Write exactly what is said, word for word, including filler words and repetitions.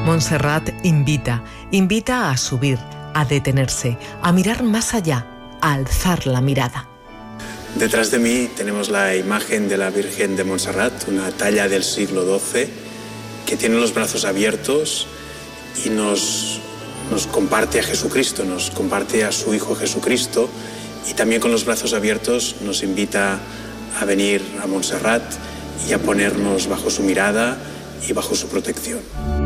Montserrat invita, invita a subir, a detenerse, a mirar más allá, a alzar la mirada. Detrás de mí tenemos la imagen de la Virgen de Montserrat, una talla del siglo doce, que tiene los brazos abiertos y nos, nos comparte a Jesucristo, nos comparte a su Hijo Jesucristo, y también con los brazos abiertos nos invita a venir a Montserrat y a ponernos bajo su mirada y bajo su protección.